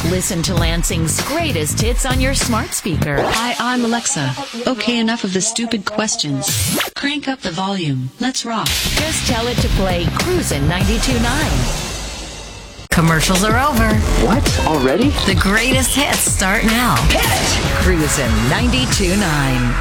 Listen to Lansing's greatest hits on your smart speaker. Hi, I'm Alexa. Okay, enough of the stupid questions. Crank up the volume. Let's rock. Just tell it to play Cruisin' 92.9. Commercials are over. What? Already? The greatest hits start now. Hit! Cruisin' 92.9.